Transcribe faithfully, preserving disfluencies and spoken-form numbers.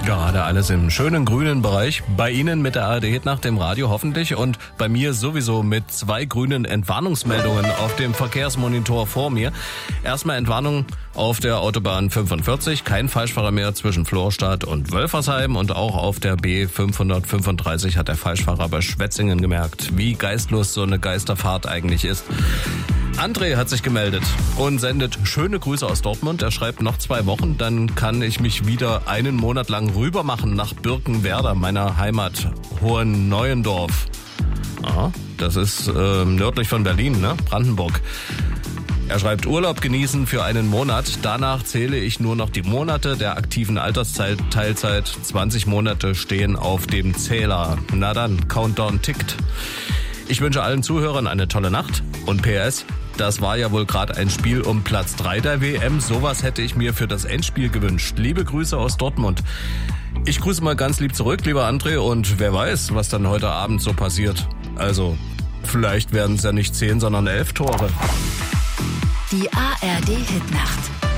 Gerade alles im schönen grünen Bereich. Bei Ihnen mit der A R D nach dem Radio hoffentlich und bei mir sowieso mit zwei grünen Entwarnungsmeldungen auf dem Verkehrsmonitor vor mir. Erstmal Entwarnung auf der Autobahn fünfundvierzig, kein Falschfahrer mehr zwischen Florstadt und Wölfersheim, und auch auf der B fünfhundertfünfunddreißig hat der Falschfahrer bei Schwetzingen gemerkt, wie geistlos so eine Geisterfahrt eigentlich ist. André hat sich gemeldet und sendet schöne Grüße aus Dortmund. Er schreibt, noch zwei Wochen, dann kann ich mich wieder einen Monat lang rüber machen nach Birkenwerder, meiner Heimat Hohenneuendorf. Aha, das ist äh, nördlich von Berlin, ne? Brandenburg. Er schreibt, Urlaub genießen für einen Monat. Danach zähle ich nur noch die Monate der aktiven Altersteilzeit. zwanzig Monate stehen auf dem Zähler. Na dann, Countdown tickt. Ich wünsche allen Zuhörern eine tolle Nacht und P S, das war ja wohl gerade ein Spiel um Platz drei der W M. Sowas hätte ich mir für das Endspiel gewünscht. Liebe Grüße aus Dortmund. Ich grüße mal ganz lieb zurück, lieber André, und wer weiß, was dann heute Abend so passiert. Also, vielleicht werden es ja nicht zehn, sondern elf Tore. Die A R D Hitnacht.